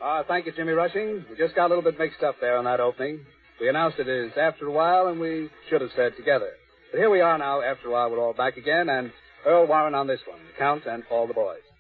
Thank you, Jimmy Rushing. We just got a little bit mixed up there on that opening. We announced it as After a While, and we should have said Together. But here we are now. After a While, we're all back again, and Earl Warren on this one, The Count and All the Boys.